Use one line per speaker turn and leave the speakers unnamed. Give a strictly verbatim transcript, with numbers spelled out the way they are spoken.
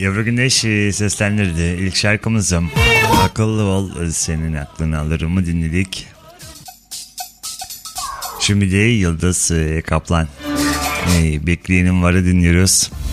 Ebru Gündeş e, seslendirdi. İlk şarkımızım Akıllı Ol, Senin Aklını Alırım'ı dinledik. Şimdi de Yıldız e, Kaplan e, Bekleyenim Var'ı dinliyoruz.